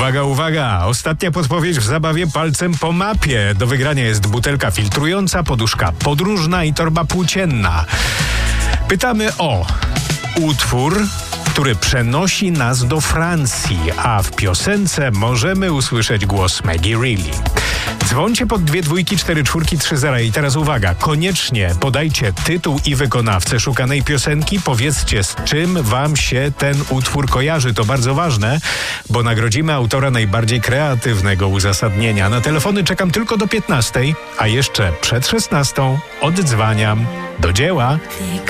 Uwaga, uwaga! Ostatnia podpowiedź w zabawie palcem po mapie. Do wygrania jest butelka filtrująca, poduszka podróżna i torba płócienna. Pytamy o utwór, który przenosi nas do Francji, a w piosence możemy usłyszeć głos Maggie Reilly. Dzwońcie pod 2 2 4 4 3 0 i teraz uwaga, koniecznie podajcie tytuł i wykonawcę szukanej piosenki, powiedzcie, z czym wam się ten utwór kojarzy. To bardzo ważne, bo nagrodzimy autora najbardziej kreatywnego uzasadnienia. Na telefony czekam tylko do 15, a jeszcze przed 16 oddzwaniam. Do dzieła!